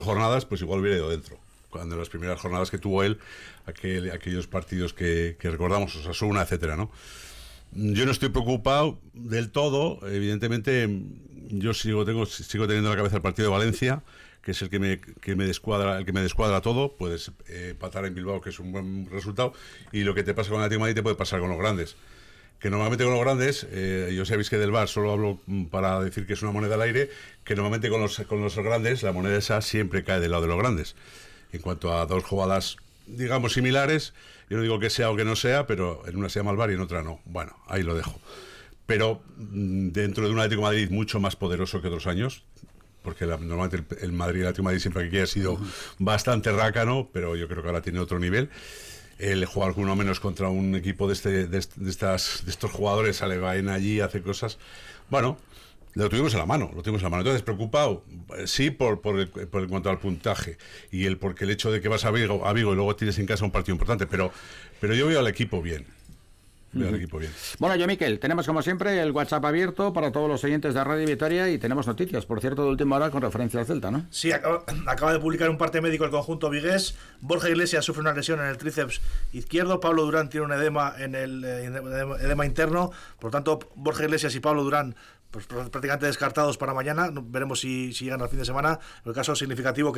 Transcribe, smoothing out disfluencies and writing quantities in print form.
jornadas, pues igual hubiera ido dentro. Cuando en las primeras jornadas que tuvo él, aquellos partidos que recordamos, Osasuna, etcétera, ¿no? Yo no estoy preocupado del todo. Evidentemente, yo sigo teniendo en la cabeza el partido de Valencia, que es el que me descuadra todo. Puedes empatar en Bilbao, que es un buen resultado, y lo que te pasa con el Atlético de Madrid te puede pasar con los grandes. Que normalmente con los grandes, yo sabéis que del VAR solo hablo para decir que es una moneda al aire, que normalmente con los grandes, la moneda esa siempre cae del lado de los grandes. En cuanto a dos jugadas, digamos, similares, yo no digo que sea o que no sea, pero en una se llama el VAR y en otra no. Bueno, ahí lo dejo. Pero dentro de un Atlético de Madrid mucho más poderoso que otros años, porque normalmente el Atlético de Madrid siempre aquí ha sido bastante rácano, pero yo creo que ahora tiene otro nivel. El jugar con uno menos contra un equipo de estos jugadores, sale Baena allí, hace cosas. Bueno, lo tuvimos en la mano. Entonces, preocupado, sí, por en cuanto al puntaje y porque el hecho de que vas a Vigo y luego tienes en casa un partido importante, pero yo veo al equipo bien. Bueno, yo, Miquel, tenemos como siempre el WhatsApp abierto para todos los oyentes de Radio Vitoria y tenemos noticias, por cierto, de última hora con referencia al Celta, ¿no? Sí, acaba de publicar un parte médico el conjunto vigués. Borja Iglesias sufre una lesión en el tríceps izquierdo. Pablo Durán tiene un edema en el edema interno. Por tanto, Borja Iglesias y Pablo Durán pues prácticamente descartados para mañana. Veremos si llegan al fin de semana. En el caso significativo que